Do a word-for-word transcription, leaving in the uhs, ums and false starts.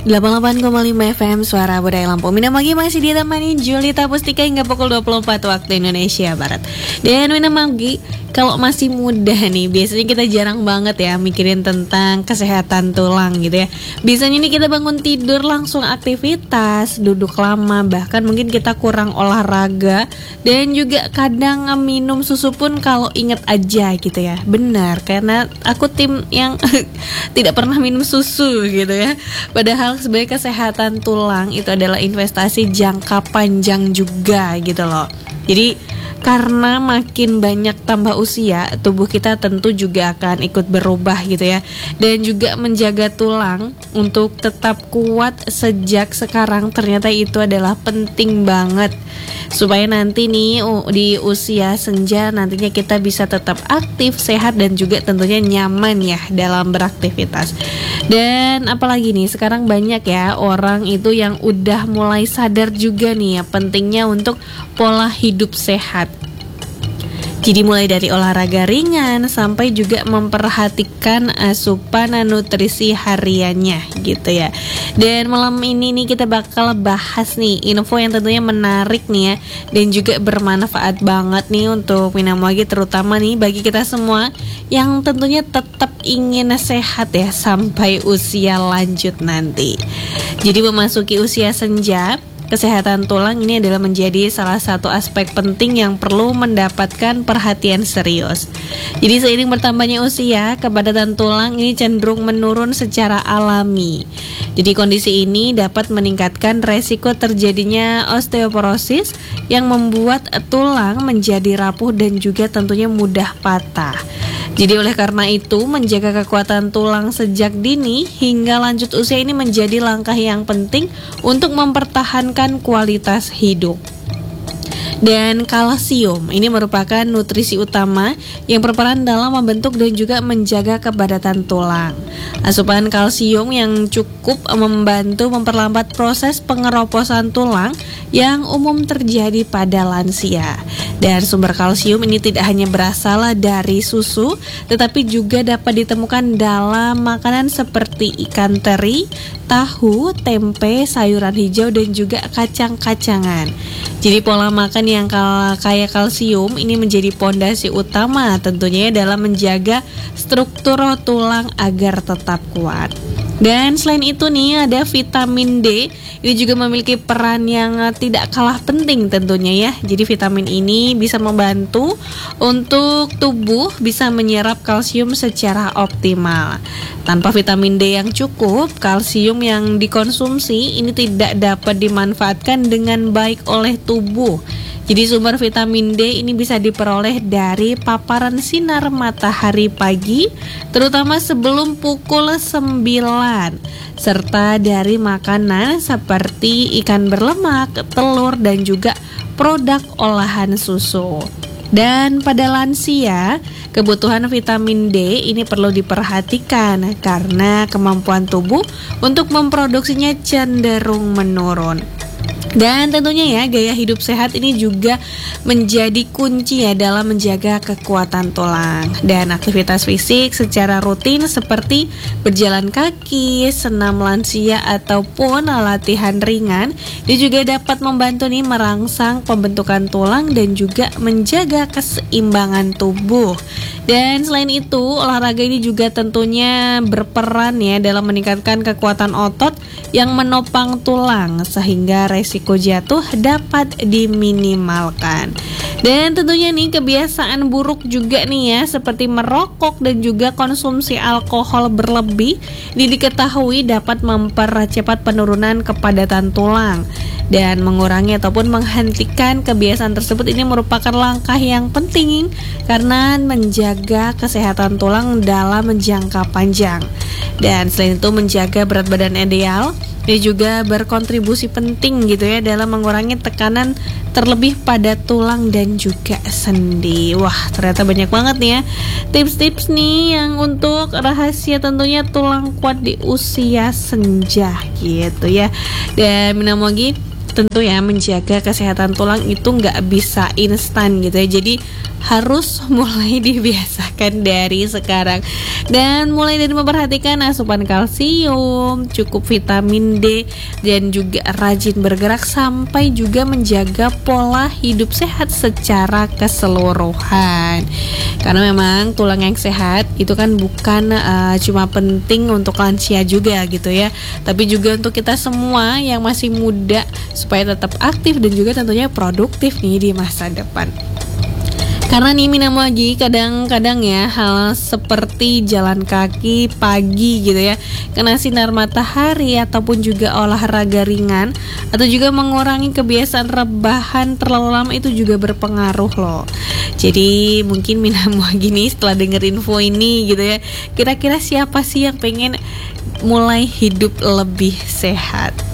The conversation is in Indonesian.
delapan puluh delapan koma lima F M Suara Budaya Lampung. Minam Magi masih ditemani Julita Pustika hingga pukul dua puluh empat waktu Indonesia Barat. Dan Minam Magi, kalau masih muda nih, biasanya kita jarang banget ya mikirin tentang kesehatan tulang gitu ya. Biasanya nih kita bangun tidur langsung aktivitas, duduk lama, bahkan mungkin kita kurang olahraga. Dan juga kadang minum susu pun kalau inget aja gitu ya. Benar, karena aku tim yang tidak pernah minum susu gitu ya. Padahal sebenarnya kesehatan tulang itu adalah investasi jangka panjang juga gitu loh. Jadi karena makin banyak tambah usia, tubuh kita tentu juga akan ikut berubah gitu ya. Dan juga menjaga tulang untuk tetap kuat sejak sekarang ternyata itu adalah penting banget. Supaya nanti nih di usia senja nantinya kita bisa tetap aktif, sehat dan juga tentunya nyaman ya dalam beraktivitas. Dan apalagi nih sekarang banyak ya orang itu yang udah mulai sadar juga nih ya pentingnya untuk pola hidup sehat. Jadi mulai dari olahraga ringan sampai juga memperhatikan asupan nutrisi hariannya gitu ya. Dan malam ini nih kita bakal bahas nih info yang tentunya menarik nih ya, dan juga bermanfaat banget nih untuk Minam Magi, terutama nih bagi kita semua yang tentunya tetap ingin sehat ya sampai usia lanjut nanti. Jadi memasuki usia senja, kesehatan tulang ini adalah menjadi salah satu aspek penting yang perlu mendapatkan perhatian serius. Jadi seiring bertambahnya usia, kepadatan tulang ini cenderung menurun secara alami. Jadi kondisi ini dapat meningkatkan resiko terjadinya osteoporosis yang membuat tulang menjadi rapuh dan juga tentunya mudah patah. Jadi oleh karena itu menjaga kekuatan tulang sejak dini hingga lanjut usia ini menjadi langkah yang penting untuk mempertahankan kualitas hidup. Dan kalsium ini merupakan nutrisi utama yang berperan dalam membentuk dan juga menjaga kepadatan tulang. Asupan kalsium yang cukup membantu memperlambat proses pengeroposan tulang yang umum terjadi pada lansia. Dan sumber kalsium ini tidak hanya berasal dari susu, tetapi juga dapat ditemukan dalam makanan seperti ikan teri, tahu, tempe, sayuran hijau dan juga kacang-kacangan. Jadi pola makan yang kaya kalsium ini menjadi pondasi utama tentunya dalam menjaga struktur tulang agar tetap kuat. Dan selain itu nih ada vitamin D, ini juga memiliki peran yang tidak kalah penting tentunya ya. Jadi vitamin ini bisa membantu untuk tubuh bisa menyerap kalsium secara optimal. Tanpa vitamin D yang cukup, kalsium yang dikonsumsi ini tidak dapat dimanfaatkan dengan baik oleh tubuh. Jadi sumber vitamin D ini bisa diperoleh dari paparan sinar matahari pagi, terutama sebelum pukul sembilan, serta dari makanan seperti ikan berlemak, telur dan juga produk olahan susu. Dan pada lansia, kebutuhan vitamin D ini perlu diperhatikan karena kemampuan tubuh untuk memproduksinya cenderung menurun. Dan tentunya ya gaya hidup sehat ini juga menjadi kunci ya dalam menjaga kekuatan tulang. Dan aktivitas fisik secara rutin seperti berjalan kaki, senam lansia ataupun latihan ringan ini juga dapat membantu nih merangsang pembentukan tulang dan juga menjaga keseimbangan tubuh. Dan selain itu olahraga ini juga tentunya berperan ya dalam meningkatkan kekuatan otot yang menopang tulang sehingga resiko jatuh dapat diminimalkan. Dan tentunya nih kebiasaan buruk juga nih ya seperti merokok dan juga konsumsi alkohol berlebih ini diketahui dapat mempercepat penurunan kepadatan tulang. Dan mengurangi ataupun menghentikan kebiasaan tersebut ini merupakan langkah yang penting karena menjaga kesehatan tulang dalam jangka panjang. Dan selain itu menjaga berat badan ideal ini juga berkontribusi penting gitu ya dalam mengurangi tekanan terlebih pada tulang dan juga sendi. Wah, ternyata banyak banget nih ya tips-tips nih yang untuk rahasia tentunya tulang kuat di usia senja gitu ya. Dan Minam Magi tentu ya menjaga kesehatan tulang itu nggak bisa instan gitu ya. Jadi harus mulai dibiasakan dari sekarang. Dan mulai dari memperhatikan asupan kalsium, cukup vitamin D, dan juga rajin bergerak, sampai juga menjaga pola hidup sehat secara keseluruhan. Karena memang tulang yang sehat itu kan bukan uh, cuma penting untuk lansia juga gitu ya, tapi juga untuk kita semua yang masih muda supaya tetap aktif dan juga tentunya produktif nih di masa depan. Karena nih minum lagi kadang-kadang ya hal seperti jalan kaki pagi gitu ya, kena sinar matahari, ataupun juga olahraga ringan, atau juga mengurangi kebiasaan rebahan terlalu lama itu juga berpengaruh loh. Jadi mungkin minum lagi nih setelah denger info ini gitu ya, kira-kira siapa sih yang pengen mulai hidup lebih sehat?